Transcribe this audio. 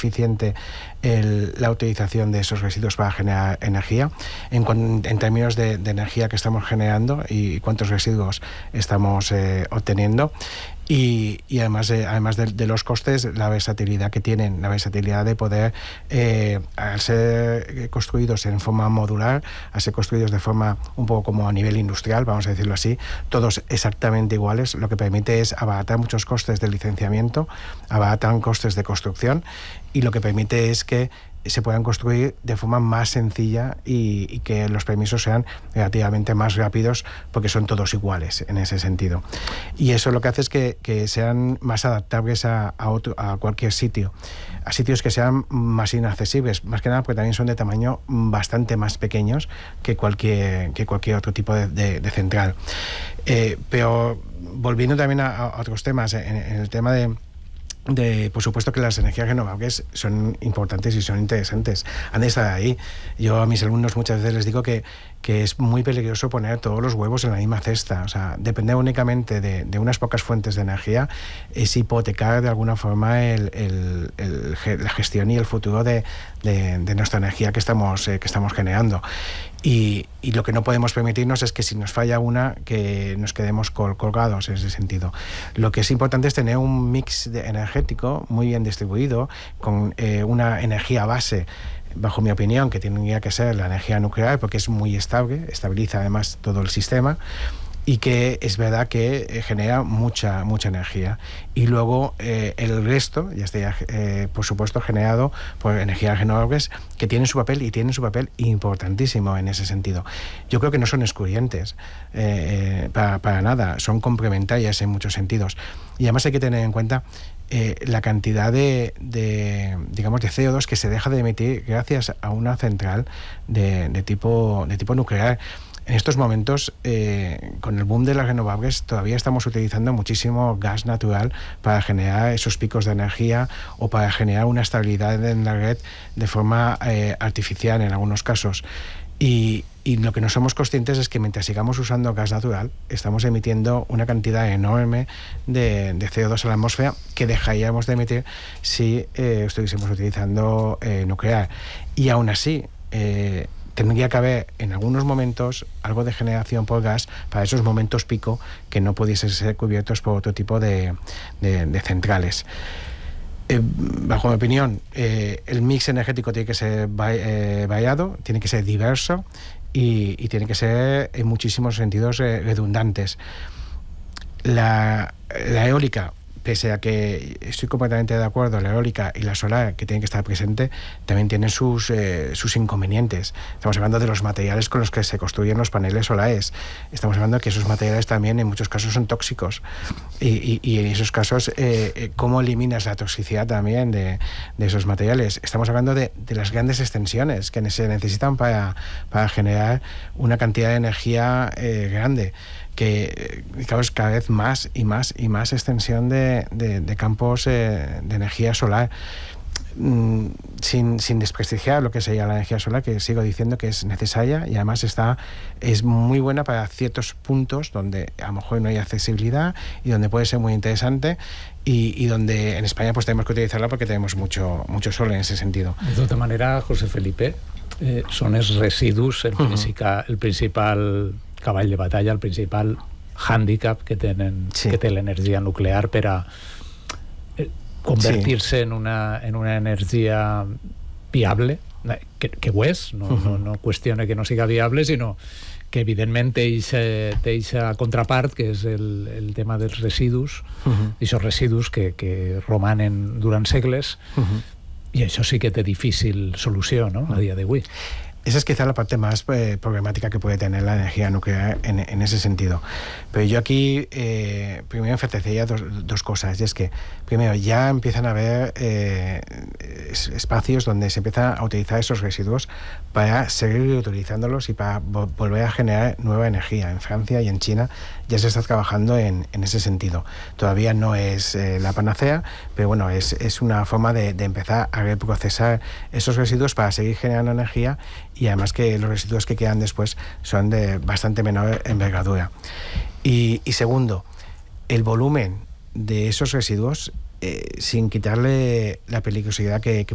eficiente la utilización de esos residuos para generar energía, en términos de energía que estamos generando y cuántos residuos estamos obteniendo. Y además de los costes, la versatilidad que tienen, la versatilidad de poder, al ser construidos en forma modular, al ser construidos de forma un poco como a nivel industrial, vamos a decirlo así, todos exactamente iguales, lo que permite es abaratar muchos costes de licenciamiento, abaratar costes de construcción, y lo que permite es que se puedan construir de forma más sencilla y que los permisos sean relativamente más rápidos, porque son todos iguales en ese sentido. Y eso lo que hace es que sean más adaptables a cualquier sitio, a sitios que sean más inaccesibles, más que nada porque también son de tamaño bastante más pequeños que cualquier otro tipo de central. Pero volviendo también a otros temas, en el tema por supuesto que las energías renovables son importantes y son interesantes, han de estar ahí. Yo a mis alumnos muchas veces les digo que es muy peligroso poner todos los huevos en la misma cesta. O sea, depender únicamente de unas pocas fuentes de energía es hipotecar de alguna forma la gestión y el futuro de nuestra energía que estamos generando. Y lo que no podemos permitirnos es que si nos falla una, que nos quedemos colgados en ese sentido. Lo que es importante es tener un mix energético muy bien distribuido, con una energía base, bajo mi opinión, que tendría que ser la energía nuclear, porque es muy estable, estabiliza además todo el sistema, y que es verdad que genera mucha energía. Y luego el resto ya está por supuesto generado por energías renovables, que tienen su papel, y tienen su papel importantísimo en ese sentido. Yo creo que no son excluyentes para nada, son complementarias en muchos sentidos. Y además hay que tener en cuenta la cantidad de CO2 que se deja de emitir gracias a una central de tipo nuclear. En estos momentos, con el boom de las renovables, todavía estamos utilizando muchísimo gas natural para generar esos picos de energía o para generar una estabilidad en la red de forma artificial en algunos casos. Y lo que no somos conscientes es que mientras sigamos usando gas natural, estamos emitiendo una cantidad enorme de CO2 a la atmósfera que dejaríamos de emitir si estuviésemos utilizando nuclear. Y aún así, tendría que haber en algunos momentos algo de generación por gas para esos momentos pico que no pudiesen ser cubiertos por otro tipo de centrales. Bajo mi opinión, el mix energético tiene que ser variado, tiene que ser diverso y tiene que ser en muchísimos sentidos redundantes. La eólica, pese a que estoy completamente de acuerdo, la eólica y la solar, que tienen que estar presentes, también tienen sus inconvenientes. Estamos hablando de los materiales con los que se construyen los paneles solares. Estamos hablando de que esos materiales también en muchos casos son tóxicos. Y en esos casos, ¿cómo eliminas la toxicidad también de esos materiales? Estamos hablando de las grandes extensiones que se necesitan para generar una cantidad de energía grande, que claro, es cada vez más y más extensión de campos de energía solar, sin desprestigiar lo que sería la energía solar, que sigo diciendo que es necesaria y además es muy buena para ciertos puntos donde a lo mejor no hay accesibilidad y donde puede ser muy interesante, y donde en España pues tenemos que utilizarla porque tenemos mucho sol en ese sentido. De tota manera, José Felipe, són els residus el principal cavall de batalla, el principal hàndicap que té l'energia nuclear per a convertir-se en una energia viable, que ho és, no qüestiona que no siga viable, sinó que evidentment té eixa contrapart, que és el tema dels residus, aquests residus que romanen durant segles, y eso sí que té difícil solució, ¿no?, a día d'avui. Esa es quizá la parte más problemática que puede tener la energía nuclear en ese sentido. Pero yo aquí primero enfatizaría dos cosas. Y es que, primero, ya empiezan a haber espacios donde se empiezan a utilizar esos residuos para seguir utilizándolos y para volver a generar nueva energía. En Francia y en China ya se está trabajando en ese sentido. Todavía no es la panacea, pero bueno, es una forma de empezar a reprocesar esos residuos para seguir generando energía, y además que los residuos que quedan después son de bastante menor envergadura. Y segundo, el volumen de esos residuos, sin quitarle la peligrosidad que